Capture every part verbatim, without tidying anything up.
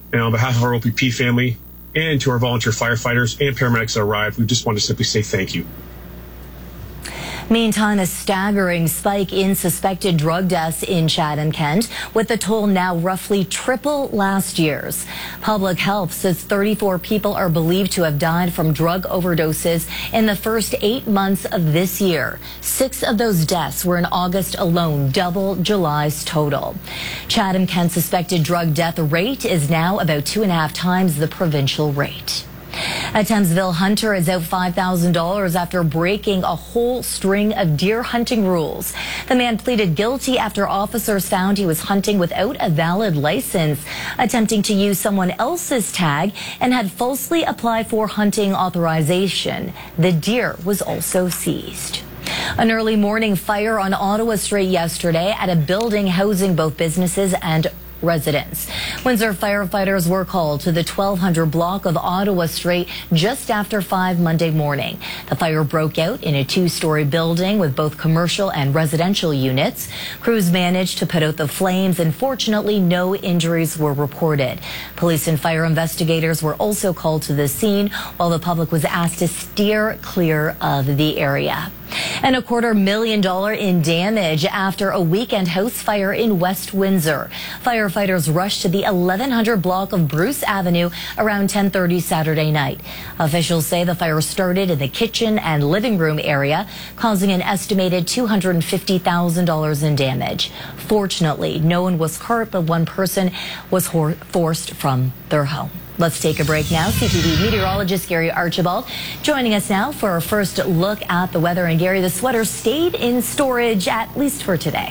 And on behalf of our O P P family and to our volunteer firefighters and paramedics that arrived, we just want to simply say thank you. Meantime, a staggering spike in suspected drug deaths in Chatham-Kent, with the toll now roughly triple last year's. Public Health says thirty-four people are believed to have died from drug overdoses in the first eight months of this year. Six of those deaths were in August alone, double July's total. Chatham-Kent's suspected drug death rate is now about two and a half times the provincial rate. A Thamesville hunter is out five thousand dollars after breaking a whole string of deer hunting rules. The man pleaded guilty after officers found he was hunting without a valid license, attempting to use someone else's tag, and had falsely applied for hunting authorization. The deer was also seized. An early morning fire on Ottawa Street yesterday at a building housing both businesses and residents. Windsor firefighters were called to the twelve hundred block of Ottawa Street just after five Monday morning. The fire broke out in a two-story building with both commercial and residential units. Crews managed to put out the flames, and fortunately no injuries were reported. Police and fire investigators were also called to the scene, while the public was asked to steer clear of the area. And a quarter million dollar in damage after a weekend house fire in West Windsor. Firefighters rushed to the eleven hundred block of Bruce Avenue around ten thirty Saturday night. Officials say the fire started in the kitchen and living room area, causing an estimated two hundred fifty thousand dollars in damage. Fortunately, no one was hurt, but one person was forced from their home. Let's take a break now. C T V meteorologist Gary Archibald joining us now for our first look at the weather. And Gary, the sweater stayed in storage at least for today.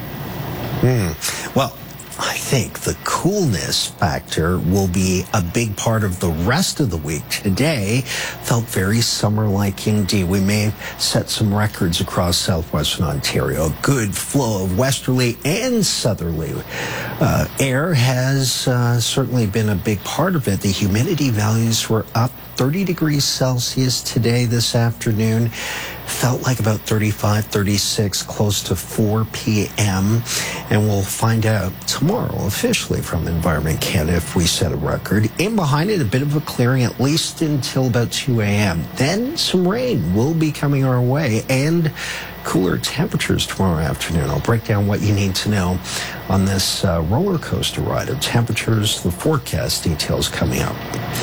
Mm. Well, I think the coolness factor will be a big part of the rest of the week. Today felt very summer-like indeed. We may set some records across southwestern Ontario. A good flow of westerly and southerly uh, air has uh, certainly been a big part of it. The humidity values were up thirty degrees Celsius today, this afternoon. Felt like about thirty-five, thirty-six, close to four p m And we'll find out tomorrow officially from Environment Canada if we set a record. In behind it, a bit of a clearing at least until about two a m Then some rain will be coming our way and cooler temperatures tomorrow afternoon. I'll break down what you need to know on this uh, roller coaster ride of temperatures, the forecast details coming up.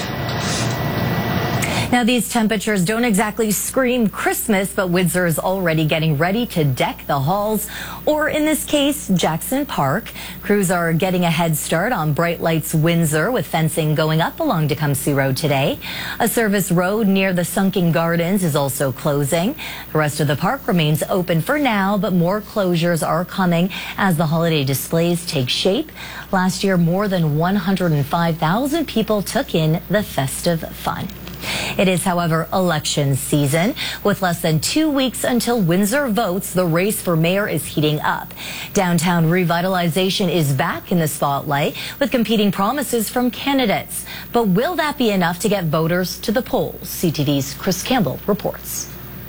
Now, these temperatures don't exactly scream Christmas, but Windsor is already getting ready to deck the halls, or in this case, Jackson Park. Crews are getting a head start on Bright Lights Windsor, with fencing going up along Tecumseh Road today. A service road near the Sunken Gardens is also closing. The rest of the park remains open for now, but more closures are coming as the holiday displays take shape. Last year, more than one hundred five thousand people took in the festive fun. It is, however, election season. With less than two weeks until Windsor votes, the race for mayor is heating up. Downtown revitalization is back in the spotlight with competing promises from candidates. But will that be enough to get voters to the polls? C T V's Chris Campbell reports.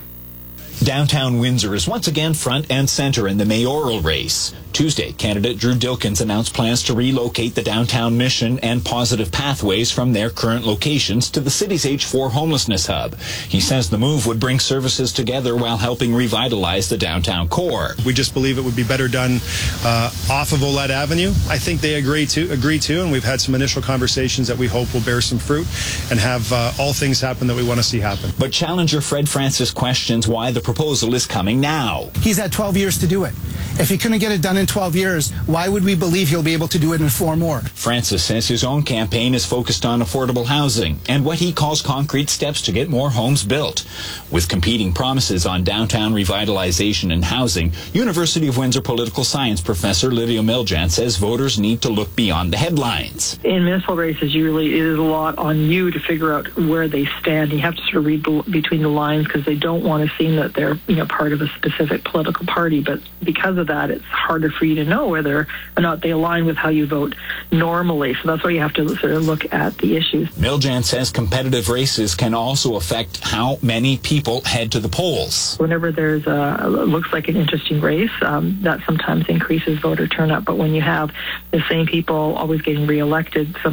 Downtown Windsor is once again front and center in the mayoral race. Tuesday, candidate Drew Dilkens announced plans to relocate the downtown mission and positive pathways from their current locations to the city's H four homelessness hub. He says the move would bring services together while helping revitalize the downtown core. We just believe it would be better done uh, off of Olette Avenue. I think they agree to, agree to, and we've had some initial conversations that we hope will bear some fruit and have uh, all things happen that we want to see happen. But challenger Fred Francis questions why the proposal is coming now. He's had twelve years to do it. If he couldn't get it done in twelve years, why would we believe he'll be able to do it in four more? Francis says his own campaign is focused on affordable housing and what he calls concrete steps to get more homes built. With competing promises on downtown revitalization and housing, University of Windsor political science professor Lydia Miljant says voters need to look beyond the headlines. In municipal races, usually it is a lot on you to figure out where they stand. You have to sort of read between the lines because they don't want to seem that they're, you know, part of a specific political party. But because of that, it's harder for you to know whether or not they align with how you vote normally. So that's why you have to sort of look at the issues. Miljant says competitive races can also affect how many people head to the polls. Whenever there's a looks like an interesting race, um, that sometimes increases voter turnout. But when you have the same people always getting reelected,